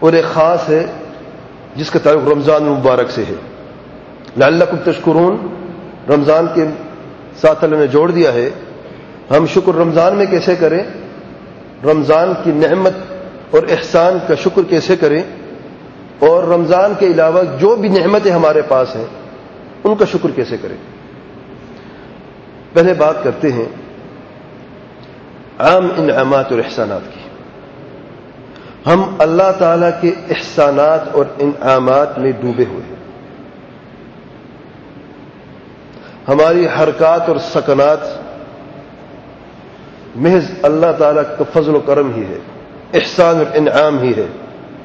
اور ایک خاص ہے جس کا تعلق رمضان المبارک سے ہے. لعلکم تشکرون رمضان کے ساتھ اللہ نے جوڑ دیا ہے. ہم شکر رمضان میں کیسے کریں؟ رمضان کی نعمت اور احسان کا شکر کیسے کریں؟ اور رمضان کے علاوہ جو بھی نعمتیں ہمارے پاس ہیں ان کا شکر کیسے کریں؟ پہلے بات کرتے ہیں عام انعامات اور احسانات کی. ہم اللہ تعالی کے احسانات اور انعامات میں ڈوبے ہوئے ہیں. ہماری حرکات اور سکنات محض اللہ تعالی کا فضل و کرم ہی ہے، احسان اور انعام ہی ہے.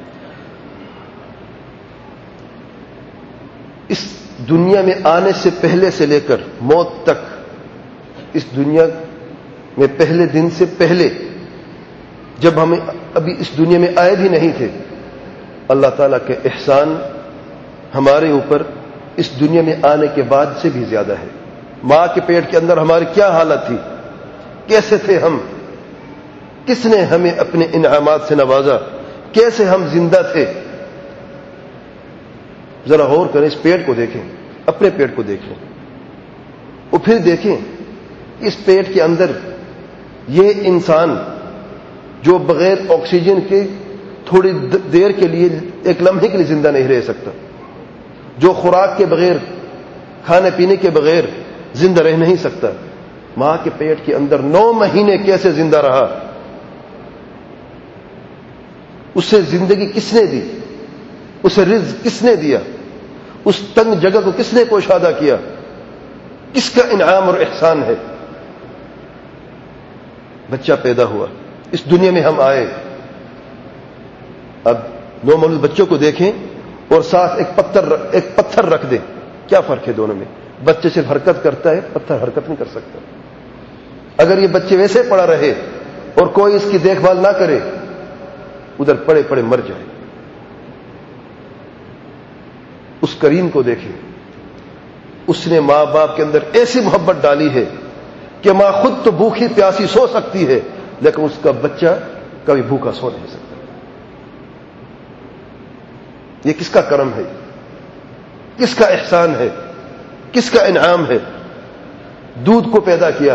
اس دنیا میں آنے سے پہلے سے لے کر موت تک، اس دنیا میں پہلے دن سے پہلے جب ہم ابھی اس دنیا میں آئے بھی نہیں تھے، اللہ تعالیٰ کے احسان ہمارے اوپر اس دنیا میں آنے کے بعد سے بھی زیادہ ہے. ماں کے پیٹ کے اندر ہماری کیا حالت تھی، کیسے تھے ہم، کس نے ہمیں اپنے انعامات سے نوازا، کیسے ہم زندہ تھے. ذرا غور کریں، اس پیٹ کو دیکھیں، اپنے پیٹ کو دیکھیں اور پھر دیکھیں اس پیٹ کے اندر یہ انسان جو بغیر آکسیجن کے تھوڑی دیر کے لیے، ایک لمحے کے لیے زندہ نہیں رہ سکتا، جو خوراک کے بغیر، کھانے پینے کے بغیر زندہ رہ نہیں سکتا. ماں کے پیٹ کے اندر 9 مہینے کیسے زندہ رہا، اسے زندگی کس نے دی، اسے رزق کس نے دیا، اس تنگ جگہ کو کس نے کوشادہ کیا، کس کا انعام اور احسان ہے. بچہ پیدا ہوا، اس دنیا میں ہم آئے. اب 9 مولود بچوں کو دیکھیں اور ساتھ ایک پتھر رکھ دیں، کیا فرق ہے دونوں میں؟ بچے صرف حرکت کرتا ہے، پتھر حرکت نہیں کر سکتا. اگر یہ بچے ویسے پڑا رہے اور کوئی اس کی دیکھ بھال نہ کرے، ادھر پڑے پڑے مر جائے. اس کریم کو دیکھیں، اس نے ماں باپ کے اندر ایسی محبت ڈالی ہے کہ ماں خود تو بھوکی پیاسی سو سکتی ہے، لیکن اس کا بچہ کبھی بھوکا سو نہیں سکتا. یہ کس کا کرم ہے، کس کا احسان ہے، کس کا انعام ہے؟ دودھ کو پیدا کیا.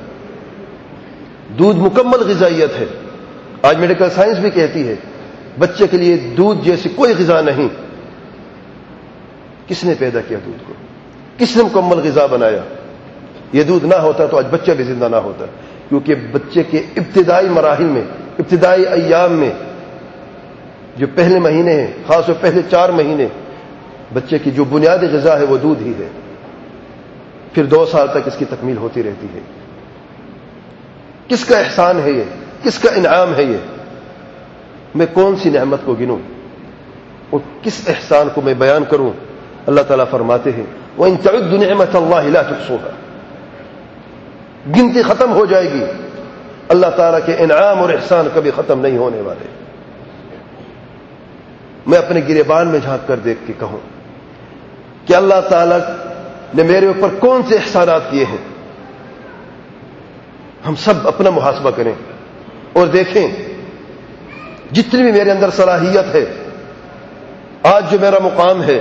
دودھ مکمل غذائیت ہے. آج میڈیکل سائنس بھی کہتی ہے بچے کے لیے دودھ جیسی کوئی غذا نہیں. کس نے پیدا کیا دودھ کو؟ کس نے مکمل غذا بنایا؟ یہ دودھ نہ ہوتا تو آج بچہ بھی زندہ نہ ہوتا، کیونکہ بچے کے ابتدائی مراحل میں، ابتدائی ایام میں، جو پہلے مہینے ہیں، خاص طور پہلے 4 مہینے، بچے کی جو بنیادی غذا ہے وہ دودھ ہی ہے. پھر 2 سال تک اس کی تکمیل ہوتی رہتی ہے. کس کا احسان ہے یہ، کس کا انعام ہے یہ؟ میں کون سی نعمت کو گنوں اور کس احسان کو میں بیان کروں؟ اللہ تعالیٰ فرماتے ہیں وَإِن تَعُدُّوا نِعْمَةَ اللَّهِ لَا تُحْصُوهَا. گنتی ختم ہو جائے گی، اللہ تعالیٰ کے انعام اور احسان کبھی ختم نہیں ہونے والے. میں اپنے گریبان میں جھانک کر دیکھ کے کہوں کہ اللہ تعالیٰ نے میرے اوپر کون سے احسانات کیے ہیں. ہم سب اپنا محاسبہ کریں اور دیکھیں جتنی بھی میرے اندر صلاحیت ہے، آج جو میرا مقام ہے،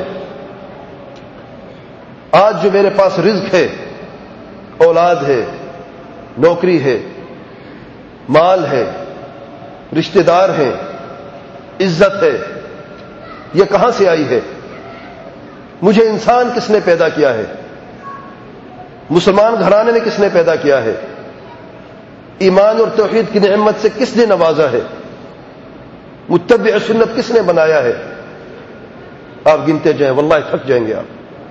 آج جو میرے پاس رزق ہے، اولاد ہے، نوکری ہے، مال ہے، رشتہ دار ہیں، عزت ہے، یہ کہاں سے آئی ہے؟ مجھے انسان کس نے پیدا کیا ہے؟ مسلمان گھرانے نے کس نے پیدا کیا ہے؟ ایمان اور توحید کی نعمت سے کس نے نوازا ہے؟ متبع سنت کس نے بنایا ہے؟ آپ گنتے جائیں، واللہ تھک جائیں گے آپ.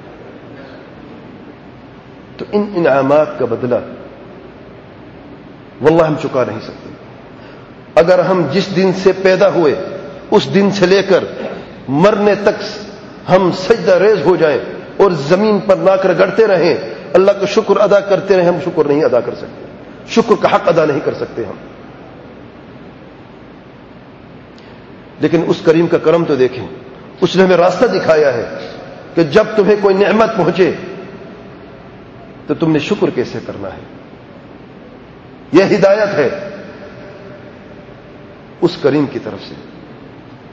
تو ان انعامات کا بدلہ واللہ ہم چکا نہیں سکتے. اگر ہم جس دن سے پیدا ہوئے اس دن سے لے کر مرنے تک ہم سجدہ ریز ہو جائیں اور زمین پر لا کر گڑتے رہیں، اللہ کا شکر ادا کرتے رہیں، ہم شکر نہیں ادا کر سکتے، شکر کا حق ادا نہیں کر سکتے ہم. لیکن اس کریم کا کرم تو دیکھیں، اس نے ہمیں راستہ دکھایا ہے کہ جب تمہیں کوئی نعمت پہنچے تو تم نے شکر کیسے کرنا ہے. یہ ہدایت ہے اس کریم کی طرف سے.